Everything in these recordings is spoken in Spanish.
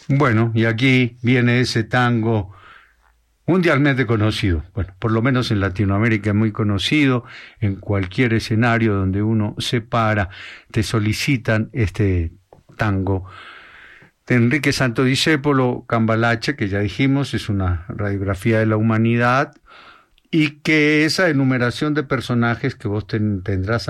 Bueno, y aquí viene ese tango mundialmente conocido. Bueno, por lo menos en Latinoamérica es muy conocido. En cualquier escenario donde uno se para, te solicitan este tango de Enrique Santo Discépolo, Cambalache, que ya dijimos, es una radiografía de la humanidad, y que esa enumeración de personajes que vos tendrás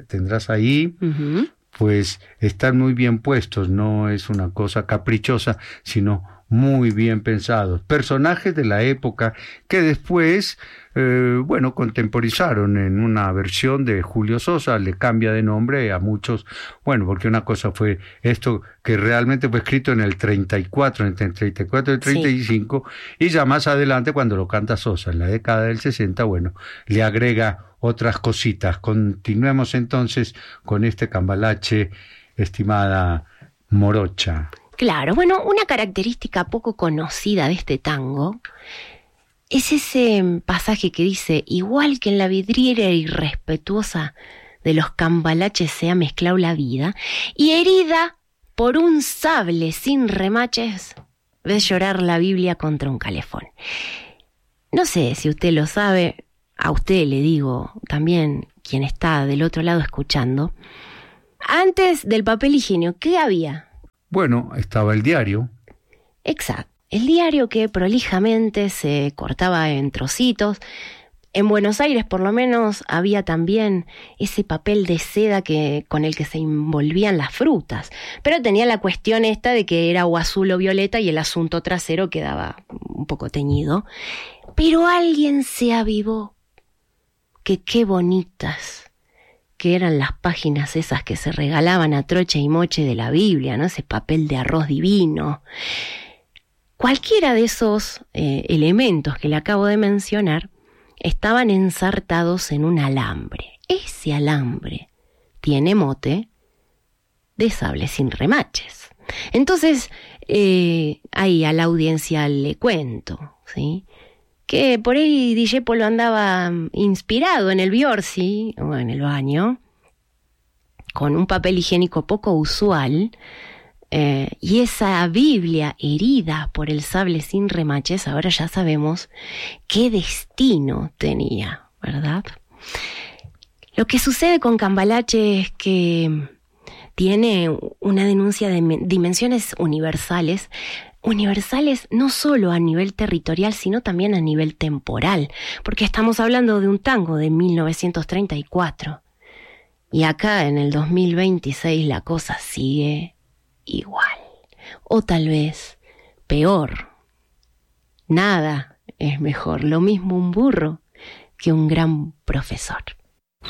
ahí, Uh-huh. pues están muy bien puestos, no es una cosa caprichosa, sino muy bien pensados. Personajes de la época que después, contemporizaron en una versión de Julio Sosa, le cambia de nombre a muchos, porque una cosa fue esto que realmente fue escrito en el 34, entre el 34 y el 35, sí. Y ya más adelante cuando lo canta Sosa, en la década del 60, le agrega otras cositas. Continuemos entonces con este Cambalache, estimada Morocha. Claro, una característica poco conocida de este tango es ese pasaje que dice: igual que en la vidriera irrespetuosa de los cambalaches se ha mezclado la vida, y herida por un sable sin remaches, ves llorar la Biblia contra un calefón. No sé si usted lo sabe, a usted le digo también, quien está del otro lado escuchando, antes del papel higiénico, ¿qué había? Bueno, estaba el diario. Exacto, el diario que prolijamente se cortaba en trocitos. En Buenos Aires, por lo menos, había también ese papel de seda con el que se envolvían las frutas. Pero tenía la cuestión esta de que era o azul o violeta y el asunto trasero quedaba un poco teñido. Pero alguien se avivó. Que qué bonitas que eran las páginas esas que se regalaban a troche y moche de la Biblia, ¿no? Ese papel de arroz divino. Cualquiera de esos elementos que le acabo de mencionar estaban ensartados en un alambre. Ese alambre tiene mote de sable sin remaches. Entonces, ahí a la audiencia le cuento, ¿sí?, que por ahí Discépolo andaba inspirado en el Biorsi, o en el baño, con un papel higiénico poco usual, y esa Biblia herida por el sable sin remaches, ahora ya sabemos qué destino tenía, ¿verdad? Lo que sucede con Cambalache es que tiene una denuncia de dimensiones universales no solo a nivel territorial, sino también a nivel temporal, porque estamos hablando de un tango de 1934, y acá en el 2026 la cosa sigue igual, o tal vez peor. Nada es mejor, lo mismo un burro que un gran profesor.